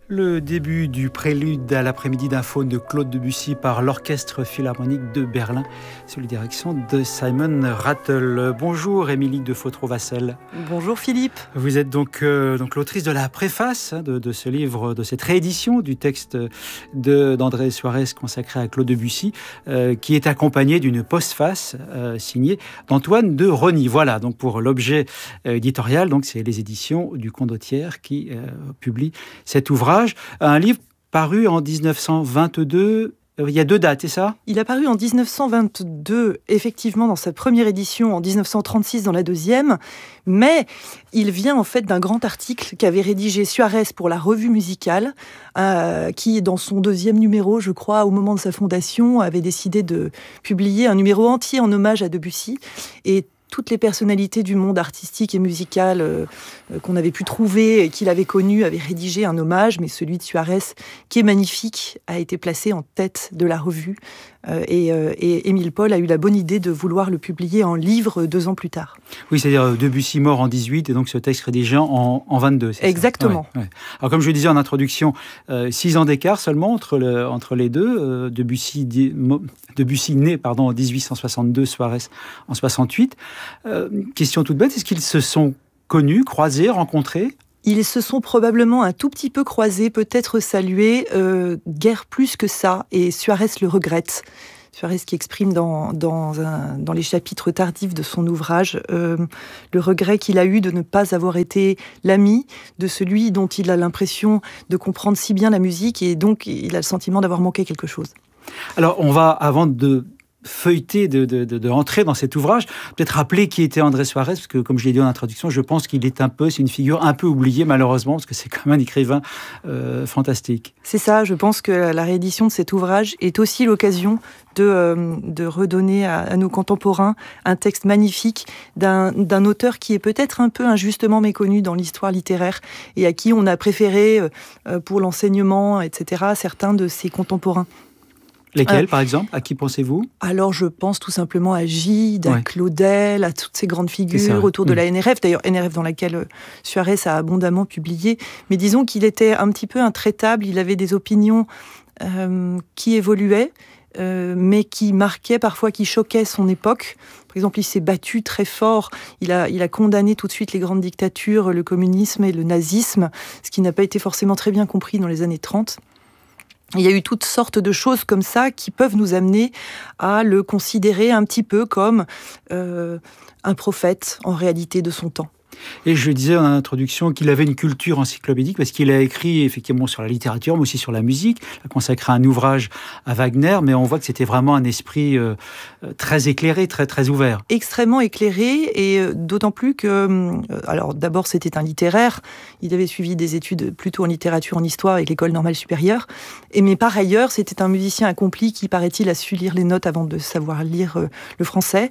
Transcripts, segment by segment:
Le début du prélude à l'après-midi d'un faune de Claude Debussy par l'Orchestre Philharmonique de Berlin, sous la direction de Simon Rattle. Bonjour Émilie de Fautrovassel. Bonjour Philippe. Vous êtes donc l'autrice de la préface de ce livre, de cette réédition du texte d'André Suarez consacré à Claude Debussy, qui est accompagné d'une postface signée d'Antoine de Rosny. Voilà, donc pour l'objet éditorial, donc c'est les éditions du Condottiere qui publient cet ouvrage. Un livre paru en 1922. Il y a deux dates, c'est ça ? Il a paru en 1922, effectivement, dans sa première édition, en 1936 dans la deuxième, mais il vient en fait d'un grand article qu'avait rédigé Suarez pour la Revue musicale, qui, dans son deuxième numéro, je crois, au moment de sa fondation, avait décidé de publier un numéro entier en hommage à Debussy. Et toutes les personnalités du monde artistique et musical qu'on avait pu trouver et qu'il avait connu avaient rédigé un hommage, mais celui de Suarez, qui est magnifique, a été placé en tête de la revue. Et Émile Paul a eu la bonne idée de vouloir le publier en livre 2 ans plus tard. Oui, c'est-à-dire Debussy mort en 18 et donc ce texte rédigé en 22. C'est exactement. Ça ouais. Alors comme je le disais en introduction, 6 ans d'écart seulement entre les deux. Debussy né en 1862, Suarez en 68. Question toute bête, est-ce qu'ils se sont connus, croisés, rencontrés ? Ils se sont probablement un tout petit peu croisés, peut-être salués, guère plus que ça, et Suarez le regrette. Suarez qui exprime dans les chapitres tardifs de son ouvrage le regret qu'il a eu de ne pas avoir été l'ami de celui dont il a l'impression de comprendre si bien la musique, et donc il a le sentiment d'avoir manqué quelque chose. Alors on va, avant de feuilleter, de rentrer dans cet ouvrage, peut-être rappeler qui était André Suarez, parce que comme je l'ai dit en introduction, je pense qu'il est c'est une figure un peu oubliée malheureusement, parce que c'est quand même un écrivain fantastique. C'est ça, je pense que la réédition de cet ouvrage est aussi l'occasion de redonner à nos contemporains un texte magnifique d'un auteur qui est peut-être un peu injustement méconnu dans l'histoire littéraire et à qui on a préféré, pour l'enseignement, etc., certains de ses contemporains. Lesquels, par exemple ? À qui pensez-vous ? Alors, je pense tout simplement à Gide, à Claudel, à toutes ces grandes figures autour de la NRF. D'ailleurs, NRF dans laquelle Suarez a abondamment publié. Mais disons qu'il était un petit peu intraitable. Il avait des opinions qui évoluaient, mais qui marquaient parfois, qui choquaient son époque. Par exemple, il s'est battu très fort. Il a condamné tout de suite les grandes dictatures, le communisme et le nazisme, ce qui n'a pas été forcément très bien compris dans les années 30. Il y a eu toutes sortes de choses comme ça qui peuvent nous amener à le considérer un petit peu comme un prophète, en réalité, de son temps. Et je disais en introduction qu'il avait une culture encyclopédique parce qu'il a écrit effectivement sur la littérature, mais aussi sur la musique. Il a consacré un ouvrage à Wagner, mais on voit que c'était vraiment un esprit très éclairé, très, très ouvert. Extrêmement éclairé, et d'autant plus que... alors d'abord, c'était un littéraire. Il avait suivi des études plutôt en littérature, en histoire avec l'École normale supérieure. Mais par ailleurs, c'était un musicien accompli qui, paraît-il, a su lire les notes avant de savoir lire le français.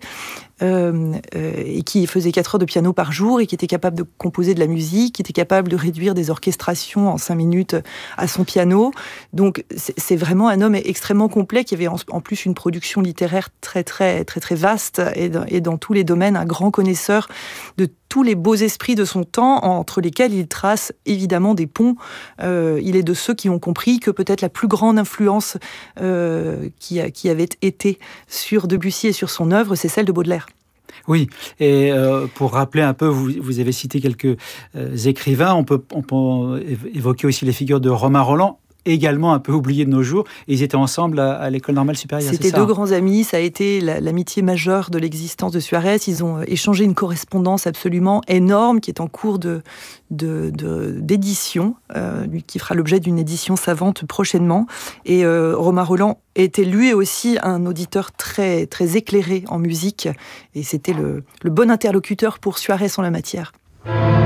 Et qui faisait 4 heures de piano par jour et qui était capable de composer de la musique, qui était capable de réduire des orchestrations en 5 minutes à son piano. Donc c'est vraiment un homme extrêmement complet qui avait en plus une production littéraire très très très très vaste et dans tous les domaines un grand connaisseur de tous les beaux esprits de son temps, entre lesquels il trace évidemment des ponts. Il est de ceux qui ont compris que peut-être la plus grande influence qui avait été sur Debussy et sur son œuvre, c'est celle de Baudelaire. Oui, et pour rappeler un peu, vous avez cité quelques écrivains, on peut évoquer aussi les figures de Romain Rolland, également un peu oubliés de nos jours. Ils étaient ensemble à l'École normale supérieure, C'était c'est ça ? 2 grands amis, ça a été l'amitié majeure de l'existence de Suarez. Ils ont échangé une correspondance absolument énorme qui est en cours d'édition, qui fera l'objet d'une édition savante prochainement. Et Romain Rolland était lui aussi un auditeur très, très éclairé en musique, et c'était le bon interlocuteur pour Suarez en la matière.